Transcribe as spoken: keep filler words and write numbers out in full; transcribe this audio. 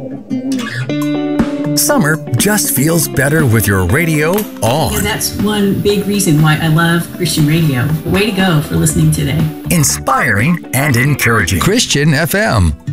Summer just feels better with your radio on. And that's one big reason why I love Christian radio. Way to go for listening today. Inspiring and encouraging. Christian F M.